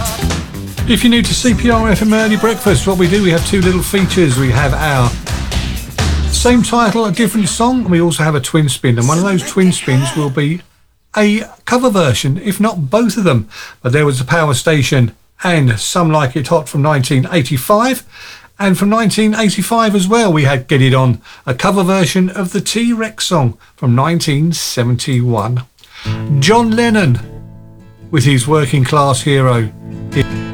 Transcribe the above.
If you're new to CPR FM Early Breakfast, what we do, we have two little features. We have our same title, a different song, and we also have a twin spin. And one of those twin spins will be a cover version, if not both of them. But there was a Power Station and Some Like It Hot from 1985. And from 1985 as well, we had Get It On, a cover version of the T-Rex song from 1971. John Lennon with his Working Class Hero.